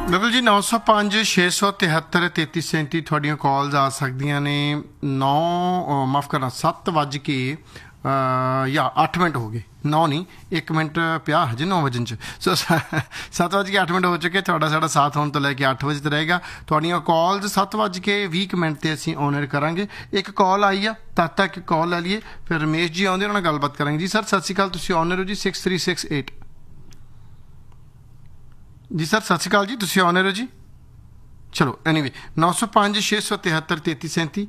बिल्कुल जी 905 673 3337 थोड़ियां कॉल्स आ सकदियां ने 9 माफ़ करना 7 वज के या 8 मिनट हो गए 9 नहीं 1 मिनट पिया हजे 9 वजन सो 7 वज के 8 मिनट हो चुके थोड़ा साड़ा साथ होने तो लैके 8 बजे तक रहेगा थोड़ियां कॉल्स 7 वज के 20 मिनट से असीं ऑन एयर करांगे एक कॉल आई आ तद तक कॉल ले लीए फिर रमेश जी आउंदे उन्हां नाल गलबात करांगे जी सर सत श्री अकाल तुसीं ऑन एयर हो जी 6368 जी सर सत श्री अकाल जी तुसीं ऑन एयर हो जी चलो एनीवे 905 673 3337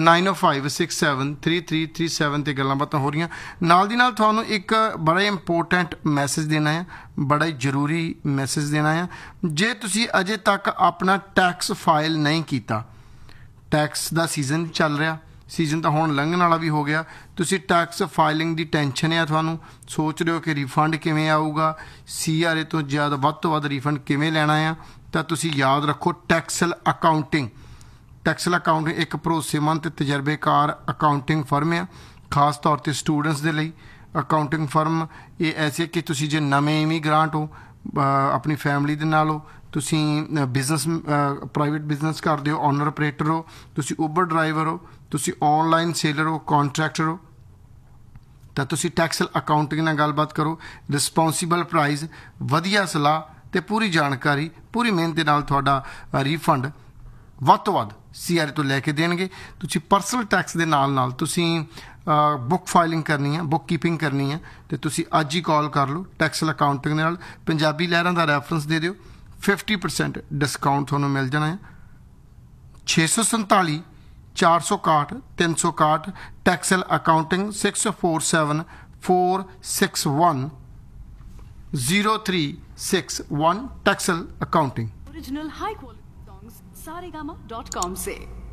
905673337 ਤੇ ਗੱਲਾਂ ਬਾਤਾਂ ਹੋ ਰਹੀਆਂ ਨਾਲ ਦੀ ਨਾਲ ਤੁਹਾਨੂੰ ਇੱਕ ਬੜਾ ਇੰਪੋਰਟੈਂਟ ਮੈਸੇਜ ਦੇਣਾ ਹੈ ਬੜਾ ਜ਼ਰੂਰੀ ਮੈਸੇਜ ਦੇਣਾ ਹੈ ਜੇ ਤੁਸੀਂ ਅਜੇ ਤੱਕ ਆਪਣਾ ਟੈਕਸ ਫਾਈਲ ਨਹੀਂ ਕੀਤਾ ਟੈਕਸ ਦਾ ਸੀਜ਼ਨ ਚੱਲ ਰਿਹਾ ਸੀਜ਼ਨ ਤਾਂ ਹੁਣ ਲੰਘਣ ਵਾਲਾ ਵੀ ਹੋ ਗਿਆ ਤੁਸੀਂ ਟੈਕਸ ਫਾਈਲਿੰਗ ਦੀ ਟੈਨਸ਼ਨ ਹੈ ਤੁਹਾਨੂੰ ਸੋਚ ਰਹੇ ਹੋ ਕਿ ਰਿਫੰਡ ਕਿਵੇਂ ਆਊਗਾ CRA ਤੋਂ ਜ਼ਿਆਦਾ ਵੱਧ ਤੋਂ ਵੱਧ ਰਿਫੰਡ ਕਿਵੇਂ ਲੈਣਾ ਆ ਤਾਂ ਤੁਸੀਂ ਯਾਦ ਰੱਖੋ ਟੈਕਸਲ ਅਕਾਊਂਟਿੰਗ ਇੱਕ ਭਰੋਸੇਮੰਦ ਤੇ ਤਜਰਬੇਕਾਰ ਅਕਾਊਂਟਿੰਗ ਫਰਮ ਆ ਖਾਸ ਤੌਰ 'ਤੇ ਸਟੂਡੈਂਟਸ ਦੇ ਲਈ ਅਕਾਊਂਟਿੰਗ ਫਰਮ ਇਹ ਐਸੇ ਕਿ ਤੁਸੀਂ ਜੇ ਨਵੇਂ ਇਮੀਗ੍ਰਾਂਟ ਹੋ ਆਪਣੀ ਫੈਮਿਲੀ ਦੇ ਨਾਲ ਹੋ ਤੁਸੀਂ ਬਿਜ਼ਨਸ ਪ੍ਰਾਈਵੇਟ ਬਿਜ਼ਨਸ ਕਰਦੇ ਹੋ ਓਨਰ ਆਪਰੇਟਰ ਹੋ ਤੁਸੀਂ ਉਬਰ ਡਰਾਈਵਰ ਹੋ ਤੁਸੀਂ ਆਨਲਾਈਨ ਸੇਲਰ ਹੋ ਕੰਟਰੈਕਟਰ ਹੋ ਤਾਂ ਤੁਸੀਂ ਟੈਕਸਲ ਅਕਾਊਂਟਿੰਗ ਨਾਲ ਗੱਲਬਾਤ ਕਰੋ ਰਿਸਪੌਂਸੀਬਲ ਪ੍ਰਾਈਸ ਵਧੀਆ ਸਲਾਹ ਤੇ ਪੂਰੀ ਜਾਣਕਾਰੀ ਪੂਰੀ ਮਿਹਨਤ ਦੇ ਨਾਲ ਤੁਹਾਡਾ ਰੀਫੰਡ ਵੱਧ ਤੋਂ ਵੱਧ CRA ਤੋਂ ਲੈ ਕੇ ਦੇਣਗੇ ਤੁਸੀਂ ਪਰਸਨਲ ਟੈਕਸ ਦੇ ਨਾਲ ਤੁਸੀਂ ਬੁੱਕ ਫਾਈਲਿੰਗ ਕਰਨੀ ਹੈ ਬੁੱਕ ਕੀਪਿੰਗ ਕਰਨੀ ਹੈ ਤੇ ਤੁਸੀਂ ਅੱਜ ਹੀ ਕਾਲ ਕਰ ਲਓ ਟੈਕਸਲ ਅਕਾਊਂਟਿੰਗ ਨਾਲ ਪੰਜਾਬੀ ਲਹਿਰਾਂ ਦਾ ਰੈਫਰੈਂਸ ਦੇ ਦਿਓ 50% ਡਿਸਕਾਊਂਟ ਤੁਹਾਨੂੰ ਮਿਲ ਜਾਣਾ ਹੈ 647 461 361 ਟੈਕਸਲ accounting 647 461 0361 Taxel Accounting. Original high quality songs saregama.com se